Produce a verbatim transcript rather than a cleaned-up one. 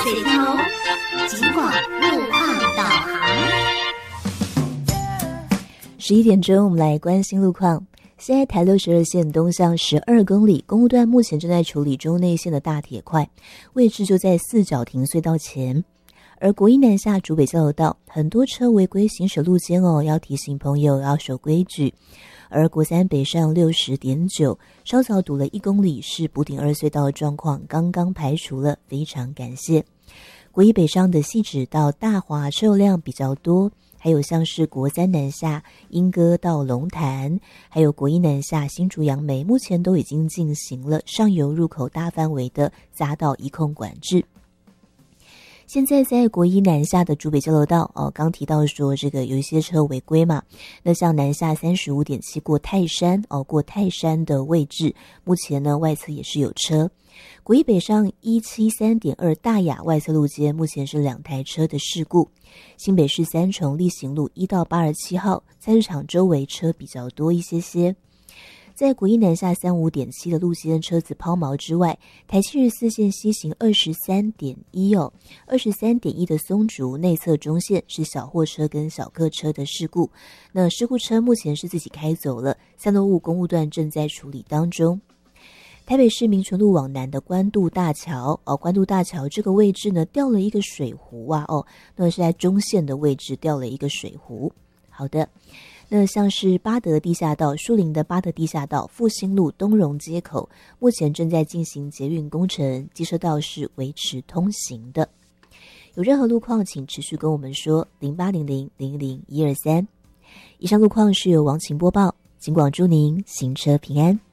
水头，警广路况导航。 十一点钟，我们来关心路况。现在台六十二线东向十二公里公路段目前正在处理中内线的大铁块，位置就在四角亭隧道前。而国一南下竹北交流道很多车违规行驶路肩哦，要提醒朋友要守规矩。而国三北上六十点九稍早堵了一公里，是补顶二隧道的状况刚刚排除了，非常感谢。国一北上的汐止到大华车流量比较多，还有像是国三南下莺歌到龙潭，还有国一南下新竹杨梅，目前都已经进行了上游入口大范围的匝道移控管制。现在在国一南下的竹北交流道哦，刚提到说这个有一些车违规嘛，那像南下 三十五点七 过泰山哦，过泰山的位置，目前呢外侧也是有车。国一北上 一七三点二 大雅外侧路街，目前是两台车的事故。新北市三重力行路一到八十七号菜市场周围车比较多一些些。在国一南下 三十五点七 的路线车子抛锚之外，台七十四线西行 二十三点一 哦 ,二十三点一 的松竹内侧中线是小货车跟小客车的事故。那事故车目前是自己开走了，三路五公路段正在处理当中。台北市民权路往南的关渡大桥哦，关渡大桥这个位置呢掉了一个水壶啊哦，那是在中线的位置掉了一个水壶。好的。那像是八德地下道、树林的八德地下道、复兴路东荣街口，目前正在进行捷运工程，机车道是维持通行的。有任何路况，请持续跟我们说零八零零零零一二三。以上路况是由王晴播报，警广祝您行车平安。